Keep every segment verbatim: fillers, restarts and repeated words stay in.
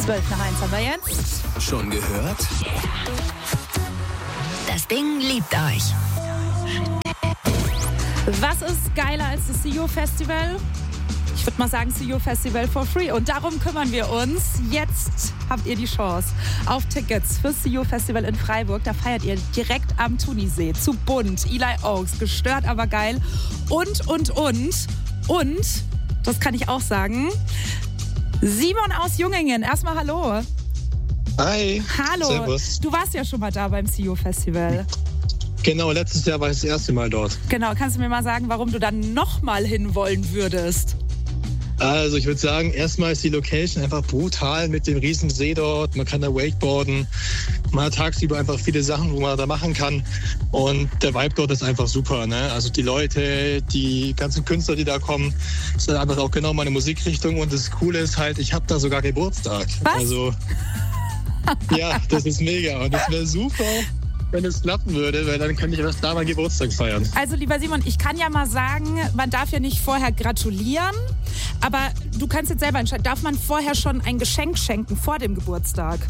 zwölf nach eins haben wir jetzt. Schon gehört? Das Ding liebt euch. Was ist geiler als das C I O Festival? Ich würde mal sagen, C I O Festival for free. Und darum kümmern wir uns. Jetzt habt ihr die Chance auf Tickets fürs C I O Festival in Freiburg. Da feiert ihr direkt am Thunisee, zu bunt, Eli Oaks, gestört, aber geil. Und, und, und, und, das kann ich auch sagen, Simon aus Jungingen. Erstmal hallo. Hi. Hallo. Servus. Du warst ja schon mal da beim C I O Festival. Genau, letztes Jahr war ich das erste Mal dort. Genau, kannst du mir mal sagen, warum du dann nochmal hinwollen würdest? Also ich würde sagen, erstmal ist die Location einfach brutal mit dem riesen See dort. Man kann da wakeboarden. Man hat tagsüber einfach viele Sachen, wo man da machen kann. Und der Vibe dort ist einfach super. Ne? Also die Leute, die ganzen Künstler, die da kommen, ist einfach auch genau meine Musikrichtung. Und das Coole ist halt, ich habe da sogar Geburtstag. Was? Also ja, das ist mega. Und das wäre super, wenn es klappen würde, weil dann könnte ich erst da meinen Geburtstag feiern. Also lieber Simon, ich kann ja mal sagen, man darf ja nicht vorher gratulieren, aber du kannst jetzt selber entscheiden, darf man vorher schon ein Geschenk schenken vor dem Geburtstag?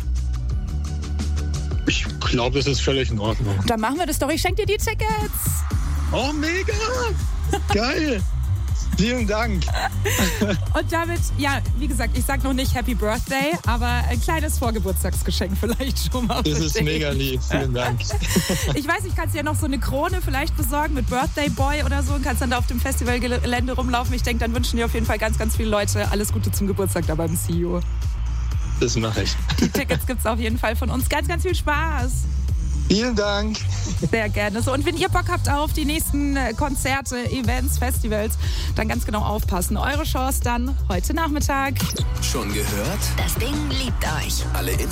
Ich glaube, das ist völlig in Ordnung. Dann machen wir das doch, ich schenke dir die Tickets. Oh, mega! Geil! Vielen Dank. Und damit, ja, wie gesagt, ich sag noch nicht Happy Birthday, aber ein kleines Vorgeburtstagsgeschenk vielleicht schon mal. Das ist mega lieb, vielen Dank. Ich weiß, ich kann dir noch so eine Krone vielleicht besorgen mit Birthday Boy oder so und kannst dann da auf dem Festivalgelände rumlaufen. Ich denke, dann wünschen dir auf jeden Fall ganz, ganz viele Leute alles Gute zum Geburtstag da beim C I O. Das mache ich. Die Tickets gibt's auf jeden Fall von uns. Ganz, ganz viel Spaß. Vielen Dank. Sehr gerne. So, und wenn ihr Bock habt auf die nächsten Konzerte, Events, Festivals, dann ganz genau aufpassen. Eure Chance dann heute Nachmittag. Schon gehört? Das Ding liebt euch. Alle